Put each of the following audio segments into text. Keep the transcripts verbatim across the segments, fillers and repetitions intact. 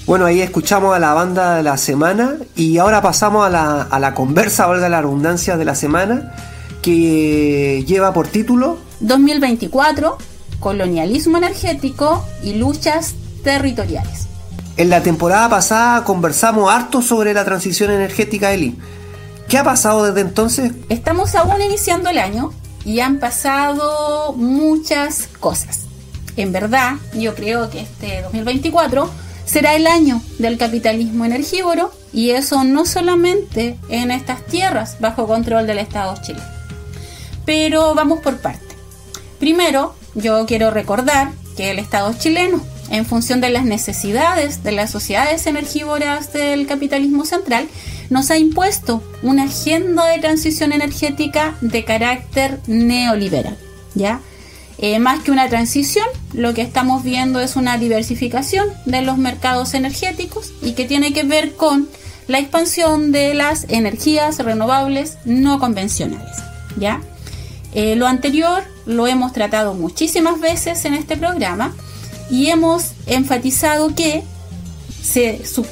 Bueno, ahí escuchamos a la banda de la semana y ahora pasamos a la, a la conversa, valga la redundancia, de la semana, que lleva por título dos mil veinticuatro, colonialismo energético y luchas territoriales. En la temporada pasada conversamos harto sobre la transición energética, Eli. ¿Qué ha pasado desde entonces? Estamos aún iniciando el año y han pasado muchas cosas. En verdad, yo creo que este dos mil veinticuatro será el año del capitalismo energívoro, y eso no solamente en estas tierras bajo control del Estado chileno. Pero vamos por parte. Primero, yo quiero recordar que el Estado chileno, en función de las necesidades de las sociedades energívoras del capitalismo central, nos ha impuesto una agenda de transición energética de carácter neoliberal, ¿ya? Eh, más que una transición, lo que estamos viendo es una diversificación de los mercados energéticos y que tiene que ver con la expansión de las energías renovables no convencionales, ¿ya? Eh, lo anterior lo hemos tratado muchísimas veces en este programa y hemos enfatizado que se... Sub,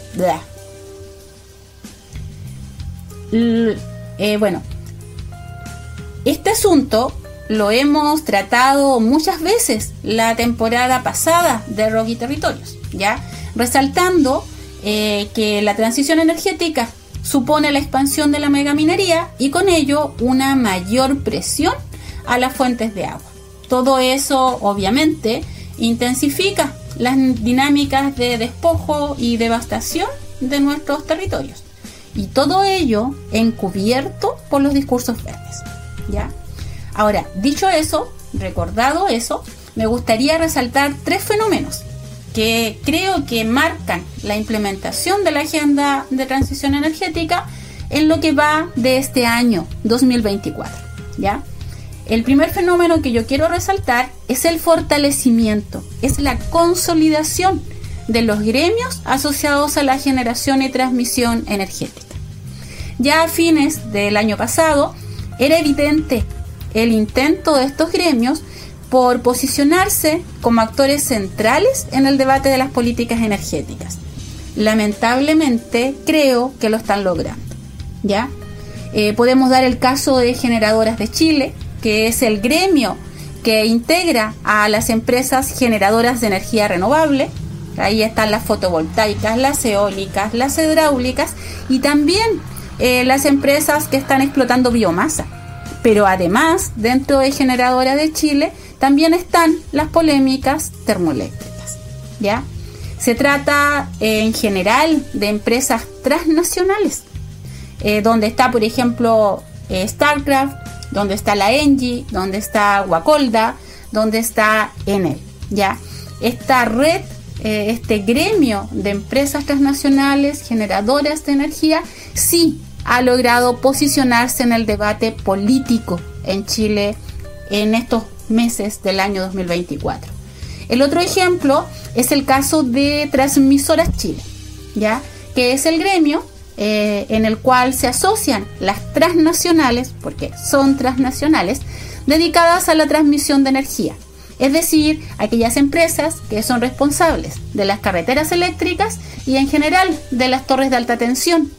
L, eh, bueno, este asunto lo hemos tratado muchas veces la temporada pasada de Rock y Territorios, ¿ya? Resaltando eh, que la transición energética supone la expansión de la megaminería y con ello una mayor presión a las fuentes de agua. Todo eso obviamente intensifica las dinámicas de despojo y devastación de nuestros territorios, y todo ello encubierto por los discursos verdes, ¿ya? Ahora, dicho eso, recordado eso, me gustaría resaltar tres fenómenos que creo que marcan la implementación de la agenda de transición energética en lo que va de este año dos mil veinticuatro, ¿ya? El primer fenómeno que yo quiero resaltar es el fortalecimiento, es la consolidación de los gremios asociados a la generación y transmisión energética. Ya a fines del año pasado era evidente el intento de estos gremios por posicionarse como actores centrales en el debate de las políticas energéticas. Lamentablemente creo que lo están logrando, ¿ya? Eh, podemos dar el caso de Generadoras de Chile, que es el gremio que integra a las empresas generadoras de energía renovable. Ahí están las fotovoltaicas, las eólicas, las hidráulicas y también eh, las empresas que están explotando biomasa. Pero además, dentro de Generadoras de Chile, también están las polémicas termoeléctricas, ¿ya? Se trata eh, en general de empresas transnacionales, eh, donde está, por ejemplo, eh, Starcraft, donde está la Engie, donde está Guacolda, donde está Enel, ¿ya? Esta red, eh, este gremio de empresas transnacionales generadoras de energía, sí ha logrado posicionarse en el debate político en Chile en estos meses del año dos mil veinticuatro. El otro ejemplo es el caso de Transmisoras Chile, ¿ya? Que es el gremio eh, en el cual se asocian las transnacionales, porque son transnacionales, dedicadas a la transmisión de energía. Es decir, aquellas empresas que son responsables de las carreteras eléctricas y en general de las torres de alta tensión